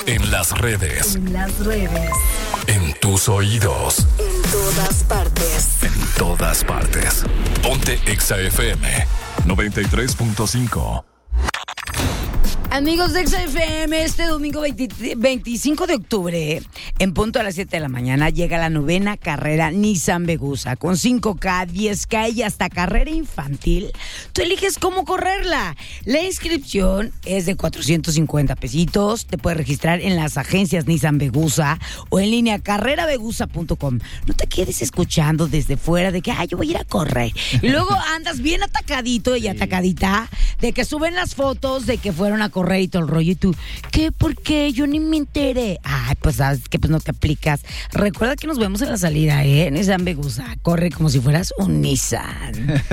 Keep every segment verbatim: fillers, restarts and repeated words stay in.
En las redes. En las redes. En tus oídos. En todas partes. En todas partes. Ponte Exa F M noventa y tres punto cinco. Amigos de Exa F M, este domingo veinte, veinticinco de octubre, en punto a las siete de la mañana, llega la novena carrera Nissan Vegusa, con cinco K, diez K y hasta carrera infantil. Tú eliges cómo correrla. La inscripción es de cuatrocientos cincuenta pesitos. Te puedes registrar en las agencias Nissan Vegusa o en línea carrera vegusa punto com. No te quedes escuchando desde fuera de que, ay, yo voy a ir a correr. Y luego andas bien atacadito y atacadita de que suben las fotos de que fueron a correr y todo el rollo, y tú, ¿qué? ¿Por qué? Yo ni me enteré. Ay, pues sabes que pues no te aplicas. Recuerda que nos vemos en la salida, ¿eh? Nissan Vegusa, corre como si fueras un Nissan.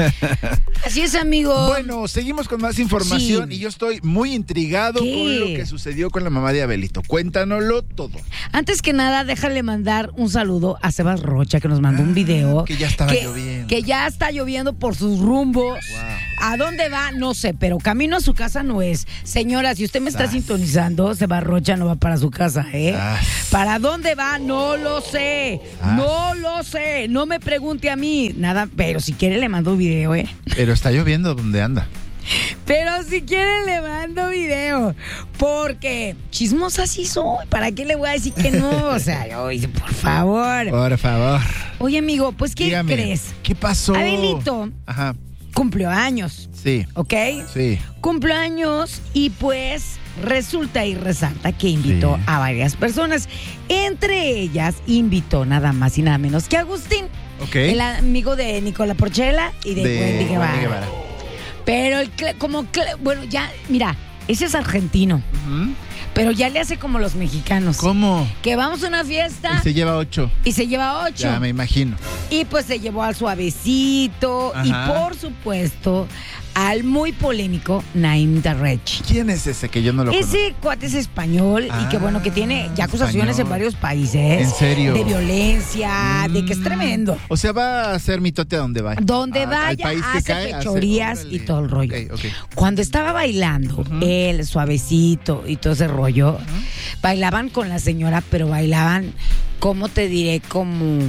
Así es, amigo. Bueno, seguimos con más información, sí. Y yo estoy muy intrigado ¿Qué? con lo que sucedió con la mamá de Abelito. Cuéntanoslo todo. Antes que nada, déjale mandar un saludo a Sebas Rocha, que nos mandó ah, un video. Que ya estaba que, lloviendo. Que ya está lloviendo por sus rumbos. Wow. ¿A dónde va? No sé, pero camino a su casa no es. Señora, si usted me está ah. sintonizando, Sebas Rocha no va para su casa, ¿eh? Ah. ¿Para dónde va? No lo sé. Ah. No lo sé. No me pregunte a mí. Nada, pero si quiere le mando video, ¿eh? Pero está lloviendo donde anda. Pero si quieren le mando video. Porque chismosa sí soy. ¿Para qué le voy a decir que no? O sea, oye, por favor. Por favor. Oye, amigo, pues ¿qué Dígame, crees? ¿Qué pasó? Abelito Ajá. cumplió años. Sí. ¿Ok? Sí. Cumplió años y pues resulta y resalta que invitó sí. a varias personas. Entre ellas invitó nada más y nada menos que a Agustín. Ok. El amigo de Nicola Porchela y de, de Wendy Guevara. Wendy Guevara. Pero el, como, bueno, ya, mira, ese es argentino. Uh-huh. Pero ya le hace como los mexicanos. ¿Cómo? Que vamos a una fiesta. Y se lleva ocho. Y se lleva ocho. Ya me imagino. Y pues se llevó al suavecito. Ajá. Y por supuesto, al muy polémico Naim Darrechi. ¿Quién es ese que yo no lo conozco? Ese cuate es español ah, y que bueno, que tiene ya acusaciones español. en varios países. ¿En serio? De violencia, mm. de que es tremendo. O sea, va a hacer mitote a donde vaya. Donde ah, vaya, país hace cae, fechorías hace... y todo el rollo. Okay, okay. Cuando estaba bailando, uh-huh. él, suavecito y todo ese rollo, uh-huh. bailaban con la señora, pero bailaban... ¿Cómo te diré? Como,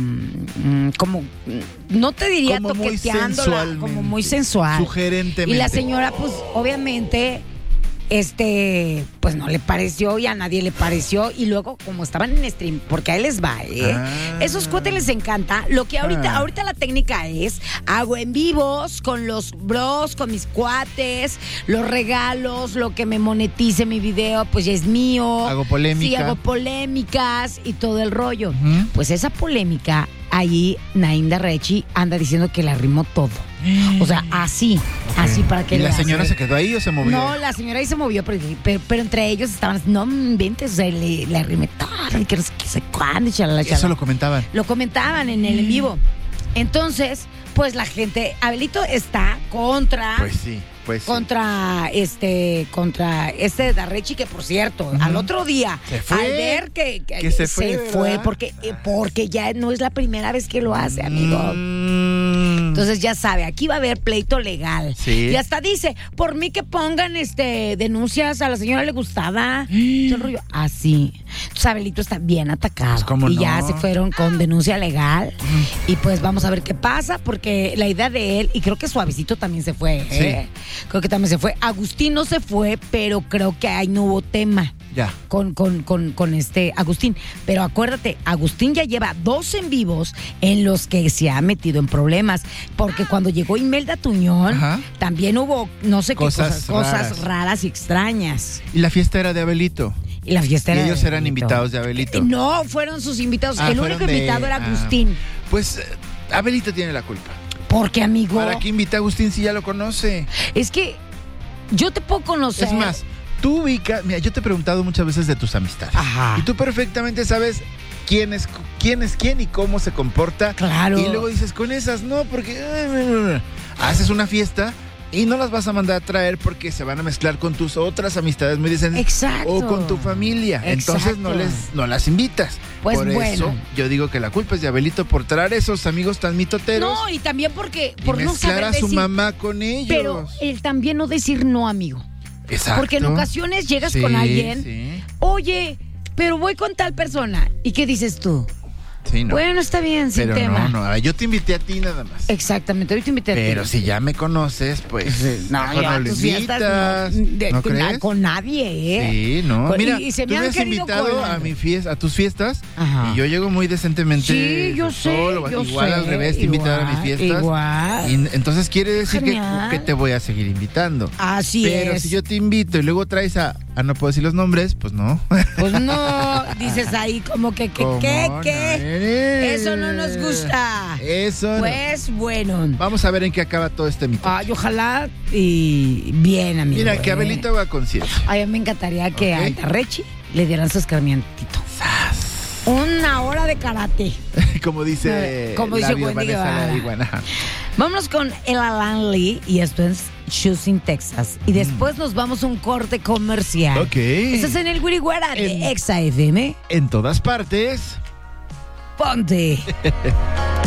como no te diría como toqueteándola, como muy sensual. Sugerentemente. Y la señora, pues, obviamente, este, pues no le pareció y a nadie le pareció. Y luego, como estaban en stream, porque a él les va, ¿eh? Ah. Esos cuates les encanta. Lo que ahorita, ah. ahorita la técnica es, hago en vivos con los bros, con mis cuates, los regalos, lo que me monetice mi video, pues ya es mío. Hago polémica. Sí, hago polémicas y todo el rollo. Uh-huh. Pues esa polémica, ahí Naim Darrechi anda diciendo que le arrimó todo. O sea, así, okay. así para que ¿Y le la señora hace. se quedó ahí o se movió? No, la señora ahí se movió, pero, pero, pero entre ellos estaban, no inventes, o sea, le, le arrimé todo, y que no sé qué sé cuándo, chalala, chalala. Eso lo comentaban. Lo comentaban en el en vivo. Entonces, pues la gente, Abelito está contra. Pues sí. Pues contra sí. este contra este Darrechi, que por cierto, uh-huh. al otro día se fue. al ver que, que, que se, se fue, fue porque eh, porque ya no es la primera vez que lo hace, amigo. Mm. Entonces ya sabe, aquí va a haber pleito legal. Sí. Y hasta dice, por mí que pongan este denuncias, a la señora le gustaba. Todo el rollo así. Entonces Abelito está bien atacado. Pues, y no? ya se fueron con denuncia legal. Mm. Y pues vamos a ver qué pasa, porque la idea de él, y creo que Suavecito también se fue, sí. ¿eh? Creo que también se fue. Agustín no se fue, pero creo que ahí no hubo tema. Ya. Con, con, con, con este Agustín. Pero acuérdate, Agustín ya lleva dos en vivos en los que se ha metido en problemas. Porque cuando llegó Imelda Tuñón, ajá. también hubo no sé cosas qué cosas, raras. cosas raras y extrañas. Y la fiesta era de Abelito. Y la fiesta era y ellos de eran Abelito. invitados de Abelito. No, fueron sus invitados. Ah, El único de... invitado era ah. Agustín. Pues Abelito tiene la culpa. ¿Por qué, amigo? ¿Para qué invita a Agustín si ya lo conoce? Es que yo te puedo conocer. Es más, tú ubicas, mira, yo te he preguntado muchas veces de tus amistades. Ajá. Y tú perfectamente sabes quién es quién es quién y cómo se comporta. Claro. Y luego dices, con esas no, porque haces una fiesta y no las vas a mandar a traer porque se van a mezclar con tus otras amistades muy decentes. Exacto. O con tu familia. Exacto. Entonces no les no las invitas. Pues por bueno. eso yo digo que la culpa es de Abelito por traer esos amigos tan mitoteros. No, y también porque y por no mezclar saber a su decir, mamá con ellos. Pero él también no decir no, amigo. Exacto. Porque en ocasiones llegas sí, con alguien, sí. oye, pero voy con tal persona. ¿Y qué dices tú? Sí, no. Bueno, está bien, sin Pero tema. no, no, yo te invité a ti nada más. Exactamente, hoy te invité a ti. Pero si ya me conoces, pues No, mejor ya, no lo tus fiestas invitas. no, de- ¿No con, crees? con nadie, ¿eh? Sí, no. Con- Mira, y- y se tú me me han has querido invitado colar. a mi fiesta, a tus fiestas, Ajá. y yo llego muy decentemente. Sí, yo sé, solo, yo igual sé, al revés, te invitaron a mis igual, fiestas. igual. Y entonces quiere decir que, Genial. que te voy a seguir invitando. Así Pero es. si yo te invito y luego traes a, a no puedo decir los nombres, pues no. Pues no, dices ahí como que, que, ¿Cómo que, no? que. Eso no nos gusta. Eso no. Pues bueno. Vamos a ver en qué acaba todo este mito. Ay, ojalá y bien, amigo. Mira, que ¿eh? Abelito haga conciencia. Ay, me encantaría que Ok. a Antarrechi le dieran su escarmientito. Una hora de karate. Como dice, Como dice Labio Wendy Vanessa Guevara. la iguana. Vámonos con el Alan Lee y esto es Choosing Texas. Y después nos vamos a un corte comercial. Ok. Estás en el Guiriguara de En- Exa F M. En todas partes. Ponte.